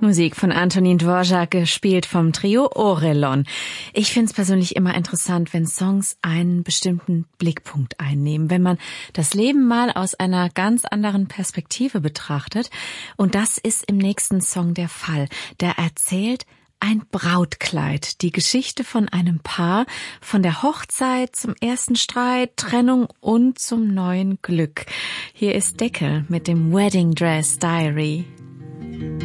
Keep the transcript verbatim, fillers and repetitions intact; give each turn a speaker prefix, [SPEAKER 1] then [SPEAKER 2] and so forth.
[SPEAKER 1] Musik von Antonin Dvorak, gespielt vom Trio Orelon. Ich finde es persönlich immer interessant, wenn Songs einen bestimmten Blickpunkt einnehmen, wenn man das Leben mal aus einer ganz anderen Perspektive betrachtet. Und das ist im nächsten Song der Fall. Der erzählt ein Brautkleid, die Geschichte von einem Paar, von der Hochzeit zum ersten Streit, Trennung und zum neuen Glück. Hier ist Deckel mit dem Wedding Dress Diary.